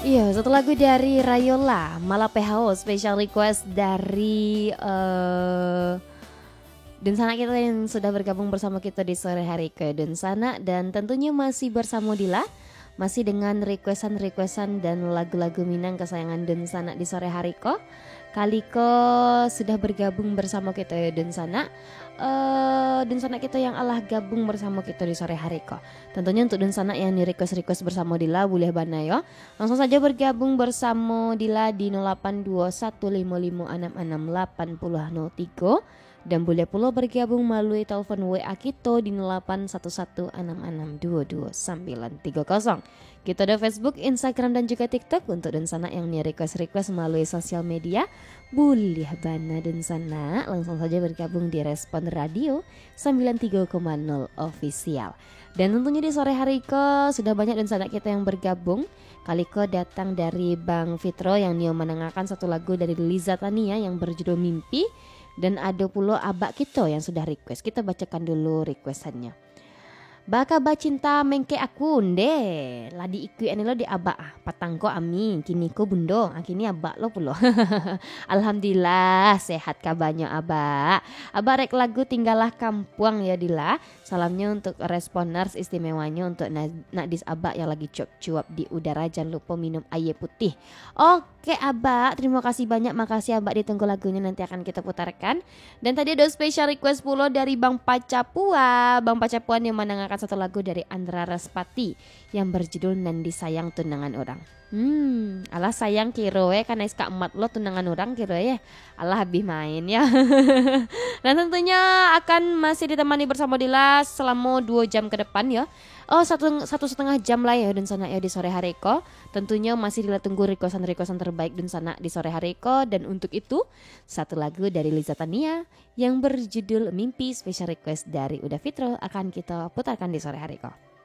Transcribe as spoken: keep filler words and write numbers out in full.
Iya, satu lagu dari Rayola, Malah P H O, special request dari eh dan sana kita yang sudah bergabung bersama kita di sore hari ke dan sana, dan tentunya masih bersama Dila, masih dengan requestan-requestan dan lagu-lagu Minang kesayangan dan sana di sore hari ko. Kaliko sudah bergabung bersama kita ya dan sana. Uh, dan sana kita yang Allah gabung bersama kita di sore hari ko. Tentunya untuk dan sana yang di request-request bersama Dila boleh bana ya. Langsung saja bergabung bersama Dila di nol delapan dua satu lima lima enam enam delapan nol nol tiga. Dan boleh pula bergabung melalui telepon W A kita di nol delapan satu satu enam enam dua dua sembilan tiga nol. Kita ada Facebook, Instagram dan juga TikTok untuk dan sana yang nih request-request melalui sosial media. Boleh bana dan sana langsung saja bergabung di Respon Radio sembilan tiga koma nol official. Dan tentunya di sore hari ke sudah banyak dan sana kita yang bergabung. Kaliko datang dari Bang Fitro yang dia menengahkan satu lagu dari Liza Tania yang berjudul Mimpi. Dan ada pula abak kita yang sudah request. Kita bacakan dulu requestannya. Baka bacinta mengke aku nde ladi ikut ini lo di abak ah patang ko amin kini ko bundo ah, kini abak lo pulo. Alhamdulillah sehat kabarnya abak. Abak rek lagu tinggallah kampung ya Dila. Salamnya untuk responers istimewanya untuk Nadis abak yang lagi cuap-cuap di udara, jangan lupa minum air putih. Oke abak, terima kasih banyak, makasih abak, ditunggu lagunya nanti akan kita putarkan. Dan tadi ada special request pula dari Bang Pacapua. Bang Pacapuan yang mendengarkan satu lagu dari Andra Raspati yang berjudul Nandi Sayang Tunangan Orang. Hmm, alah sayang kiroe kan iska emat lo tunangan orang kiroe. Alah habis main ya. Dan tentunya akan masih ditemani bersama Dila selama dua jam ke depan ya. Oh satu satu setengah jam lah ya dan sana ya di sore hari ko. Tentunya masih Dila tunggu requestan-requestan terbaik dan sana di sore hari ko. Dan untuk itu satu lagu dari Liza Tania yang berjudul Mimpi, special request dari Uda Fitro akan kita putarkan di sore hari ko.